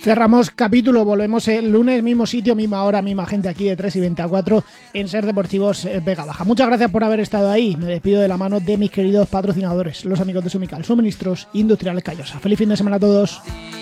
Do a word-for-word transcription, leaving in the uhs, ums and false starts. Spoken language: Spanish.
Cerramos capítulo, volvemos el lunes, mismo sitio, misma hora, misma gente aquí de tres y veinte a cuatro en Ser Deportivos Vega Baja. Muchas gracias por haber estado ahí. Me despido de la mano de mis queridos patrocinadores, los amigos de Sumical, Suministros Industriales Callosa. Feliz fin de semana a todos.